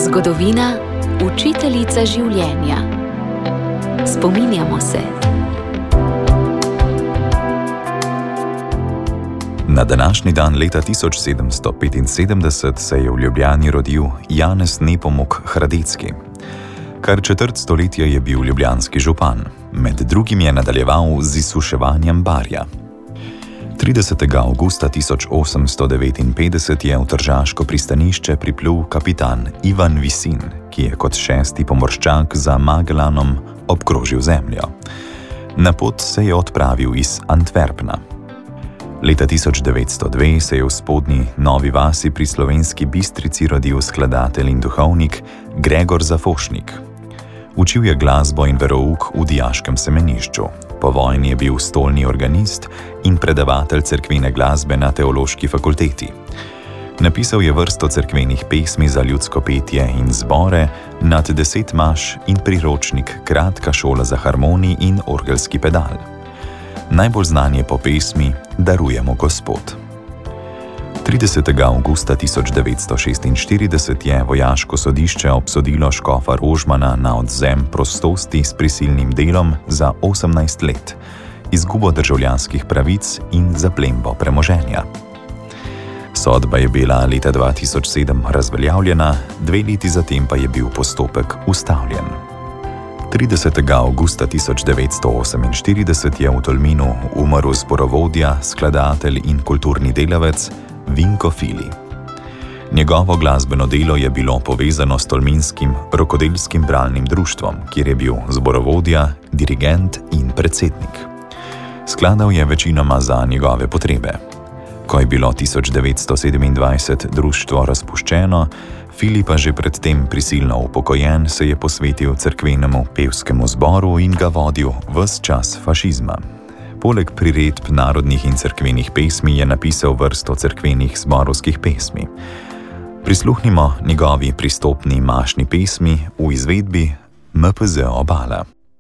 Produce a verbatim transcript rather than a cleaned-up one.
Zgodovina, učiteljica življenja. Spominjamo se. Na današnji dan leta tisoč sedemsto petinsedemdeset se je v Ljubljani rodil Janez Nepomuk Hradecki. Kar četrt stoletja je bil ljubljanski župan, med drugim je nadaljeval z izsuševanjem Barja. tridesetega avgusta tisoč osemsto devetinpetdeset je v tržaško pristanišče priplul kapitan Ivan Visin, ki je kot šesti pomorščak za Magellanom obkrožil zemljo. Na pot se je odpravil iz Antwerpna. Leta tisoč devetsto dve se je v spodnji Novi vasi pri Slovenski Bistrici rodil skladatelj in duhovnik Gregor Zafošnik. Učil je glasbo in verouk v dijaškem semenišču. Po vojni je bil stolni organist in predavatelj cerkvene glasbe na Teološki fakulteti. Napisal je vrsto cerkvenih pesmi za ljudsko petje in zbore, nad deset maš in priročnik Kratka šola za harmonij in orgelski pedal. Najbolj znan je po pesmi Darujemo Gospod. tridesetega avgusta tisoč devetsto šestinštirideset je vojaško sodišče obsodilo škofa Rožmana na odvzem prostosti s prisilnim delom za osemnajst let, izgubo državljanskih pravic in zaplembo premoženja. Sodba je bila leta dva tisoč sedem razveljavljena, dve leti zatem pa je bil postopek ustavljen. tridesetega avgusta tisoč devetsto oseminštirideset je v Tolminu umrl zborovodja, skladatelj in kulturni delavec Vinko Fili. Njegovo glasbeno delo je bilo povezano s tolminskim rokodelskim bralnim društvom, kjer je bil zborovodja, dirigent in predsednik. Skladal je večinoma za njegove potrebe. Ko je bilo tisoč devetsto sedemindvajset društvo razpuščeno, Fili pa že predtem prisilno upokojen, se je posvetil cerkvenemu pevskemu zboru in ga vodil ves čas fašizma. Poleg priredb narodnih in cerkvenih pesmi je napisal vrsto cerkvenih zborovskih pesmi. Prisluhnimo njegovi pristopni mašni pesmi v izvedbi M P Z Obala.